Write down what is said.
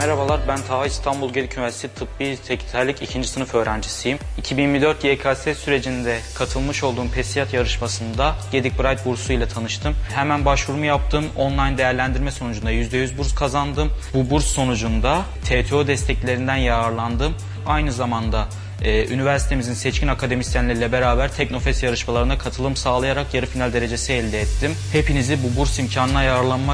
Merhabalar, ben Taha, İstanbul Gedik Üniversitesi Tıbbi Sekreterlik 2. sınıf öğrencisiyim. 2024 YKS sürecinde katılmış olduğum PESİAD yarışmasında Gedik Bright bursu ile tanıştım. Hemen başvurumu yaptım. Online değerlendirme sonucunda %100 burs kazandım. Bu burs sonucunda TTO desteklerinden yararlandım. Aynı zamanda üniversitemizin seçkin akademisyenleriyle beraber Teknofest yarışmalarına katılım sağlayarak yarı final derecesi elde ettim. Hepinizi bu burs imkanına yararlanmak